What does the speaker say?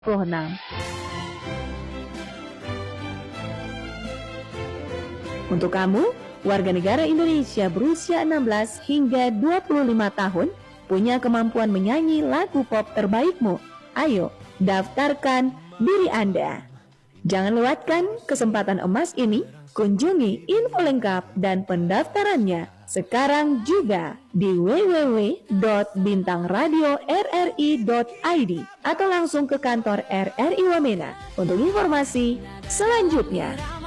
Untuk kamu, warga negara Indonesia berusia 16 hingga 25 tahun, punya kemampuan menyanyi lagu pop terbaikmu. Ayo, daftarkan diri Anda. Jangan lewatkan kesempatan emas ini. Kunjungi info lengkap dan pendaftarannya sekarang juga di www.bintangradiorri.id atau langsung ke kantor RRI Wamena untuk informasi selanjutnya.